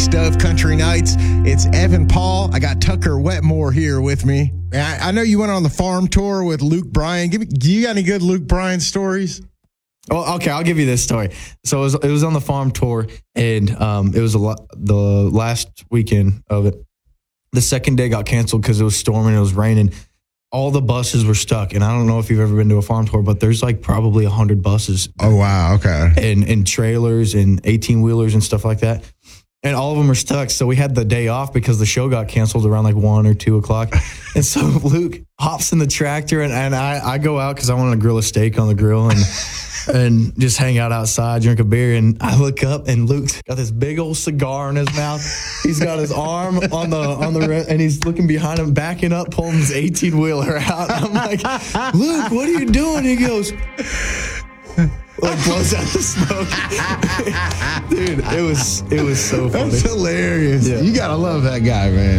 best of Country Nights. It's Evan Paul. I got Tucker Wetmore here with me. I know you went on the farm tour with Luke Bryan. Do you got any good Luke Bryan stories? Well, okay, I'll give you this story. So it was on the farm tour, and it was the last weekend of it. The second day got canceled because it was storming, it was raining. All the buses were stuck, and I don't know if you've ever been to a farm tour, but there's like probably 100 buses. Oh, wow, okay. And trailers and 18-wheelers and stuff like that. And all of them are stuck. So we had the day off because the show got canceled around like 1 or 2 o'clock. And so Luke hops in the tractor, and I go out because I wanted to grill a steak on the grill and just hang out outside, drink a beer. And I look up, and Luke's got this big old cigar in his mouth. He's got his arm on the and he's looking behind him, backing up, pulling his 18-wheeler out. I'm like, Luke, what are you doing? He goes, like blows out the smoke. Dude, it was so funny. That's hilarious. Yeah. You got to love that guy, man.